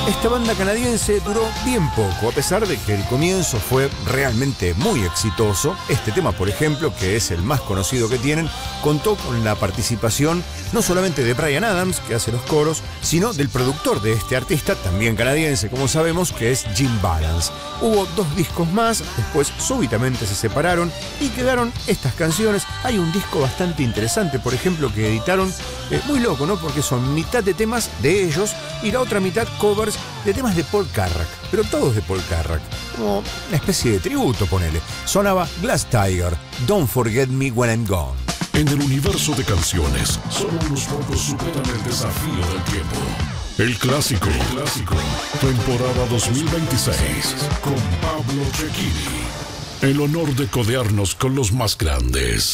Esta banda canadiense duró bien poco, a pesar de que el comienzo fue realmente muy exitoso. Este tema, por ejemplo, que es el más conocido que tienen, contó con la participación no solamente de Bryan Adams, que hace los coros, sino del productor de este artista, también canadiense, como sabemos, que es Jim Vallance. Hubo 2 discos más, después súbitamente se separaron y quedaron estas canciones. Hay un disco bastante interesante, por ejemplo, que editaron, muy loco, ¿no? Porque son mitad de temas de ellos y la otra mitad covers de temas de Paul Carrack, pero todos de Paul Carrack, como una especie de tributo, ponele. Sonaba Glass Tiger, Don't Forget Me When I'm Gone. En el universo de canciones, solo unos pocos superan el desafío del tiempo. El clásico, temporada 2026, con Pablo Cecchini. El honor de codearnos con los más grandes.